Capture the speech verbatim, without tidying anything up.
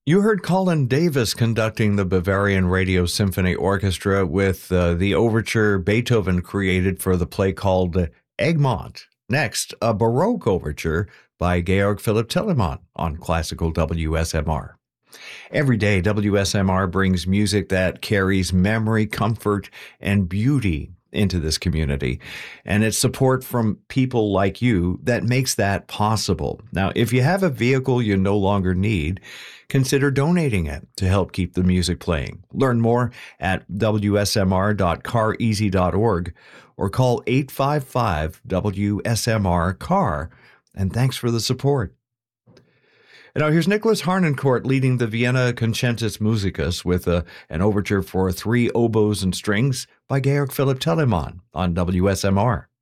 You heard Colin Davis conducting the Bavarian Radio Symphony Orchestra with uh, the overture Beethoven created for the play called Egmont. Next, a Baroque overture by Georg Philipp Telemann on classical W S M R. Every day, W S M R brings music that carries memory, comfort, and beauty into this community. And it's support from people like you that makes that possible. Now, if you have a vehicle you no longer need, consider donating it to help keep the music playing. Learn more at w s m r dot car easy dot org or call eight five five W S M R C A R. And thanks for the support. And now here's Nicholas Harnoncourt leading the Vienna Concentus Musicus with a, an overture for three oboes and strings by Georg Philipp Telemann on W S M R.